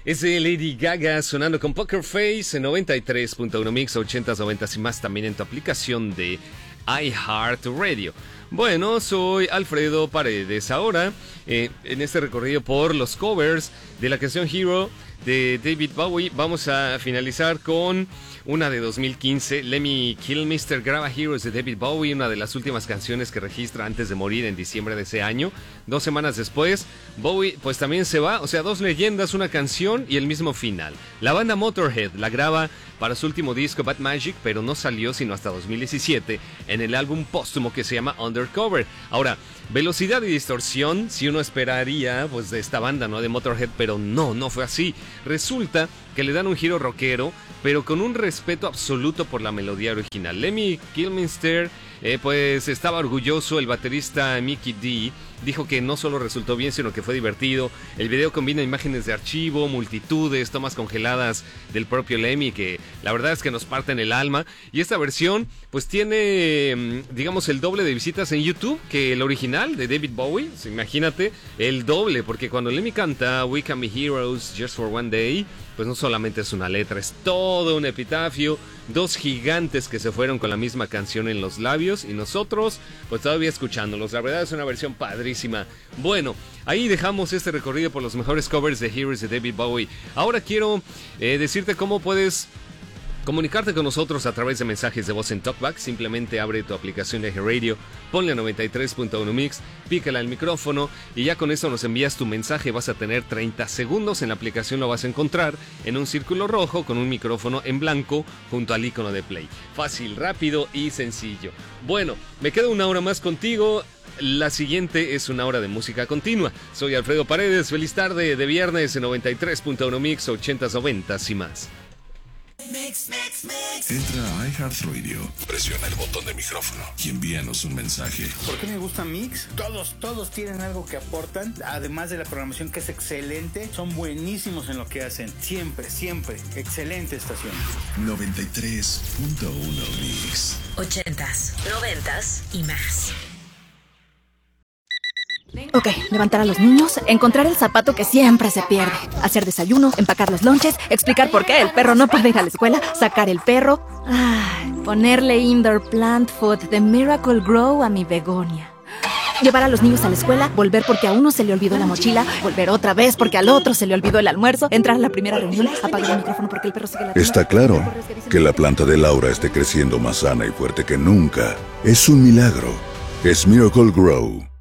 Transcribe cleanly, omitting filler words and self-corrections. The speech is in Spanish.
Es de Lady Gaga sonando con Poker Face en 93.1 Mix, 80s, 90s y más también en tu aplicación de iHeartRadio. Bueno, soy Alfredo Paredes. Ahora, en este recorrido por los covers de la canción Hero de David Bowie, vamos a finalizar con una de 2015, Lemmy Kilmister graba Heroes de David Bowie, una de las últimas canciones que registra antes de morir en diciembre de ese año. 2 semanas después, Bowie pues también se va, o sea, 2 leyendas, una canción y el mismo final. La banda Motorhead la graba para su último disco Bad Magic, pero no salió sino hasta 2017 en el álbum póstumo que se llama Undercover. Ahora, velocidad y distorsión, si uno esperaría pues de esta banda, ¿no? De Motorhead, pero no fue así. Resulta que le dan un giro rockero, pero con un respeto absoluto por la melodía original. Lemmy Kilmister pues estaba orgulloso. El baterista Mickey D dijo que no solo resultó bien, sino que fue divertido. El video combina imágenes de archivo, multitudes, tomas congeladas del propio Lemmy, que la verdad es que nos parten el alma. Y esta versión pues tiene, digamos, el doble de visitas en YouTube que el original de David Bowie. Imagínate, el doble, porque cuando Lemmy canta We Can Be Heroes Just For One Day, pues no solamente es una letra, es todo un epitafio. 2 gigantes que se fueron con la misma canción en los labios y nosotros pues todavía escuchándolos. La verdad es una versión padrísima. Bueno, ahí dejamos este recorrido por los mejores covers de Heroes de David Bowie. Ahora quiero decirte cómo puedes comunicarte con nosotros a través de mensajes de voz en TalkBack. Simplemente abre tu aplicación de iHeartRadio, ponle 93.1 Mix, pícala al micrófono y ya con eso nos envías tu mensaje. Vas a tener 30 segundos. En la aplicación lo vas a encontrar en un círculo rojo con un micrófono en blanco junto al icono de play. Fácil, rápido y sencillo. Bueno, me quedo una hora más contigo. La siguiente es una hora de música continua. Soy Alfredo Paredes. Feliz tarde de viernes en 93.1 Mix, 80s, 90s y más. Entra a iHeartRadio, presiona el botón de micrófono y envíanos un mensaje. ¿Por qué me gusta Mix? Todos tienen algo que aportan, además de la programación que es excelente. Son buenísimos en lo que hacen, siempre, excelente estación. 93.1 Mix, 80s, 90s y más. Ok, levantar a los niños, encontrar el zapato que siempre se pierde, hacer desayuno, empacar los lonches, explicar por qué el perro no puede ir a la escuela, sacar el perro, ponerle indoor plant food de Miracle Grow a mi begonia. Llevar a los niños a la escuela, volver porque a uno se le olvidó la mochila, volver otra vez porque al otro se le olvidó el almuerzo, entrar a la primera reunión, apagar el micrófono porque el perro sigue la... Está claro que la planta de Laura esté creciendo más sana y fuerte que nunca. Es un milagro. Es Miracle Grow.